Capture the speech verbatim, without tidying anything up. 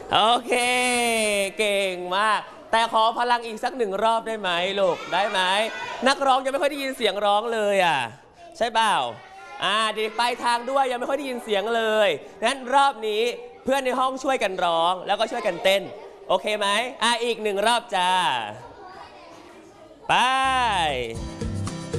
โอเคเก่งมากแต่ขอพลังอีกสักหนึ่งรอบได้ไหมลูกได้ไหมนักร้องยังไม่ค่อยได้ยินเสียงร้องเลยอ่ะใช่เปล่าอ่าเด็กปลายทางด้วยยังไม่ค่อยได้ยินเสียงเลยงั้นรอบนี้เพื่อนในห้องช่วยกันร้องแล้วก็ช่วยกันเต้นโอเคไหมอ่าอีกหนึ่งรอบจ้าไป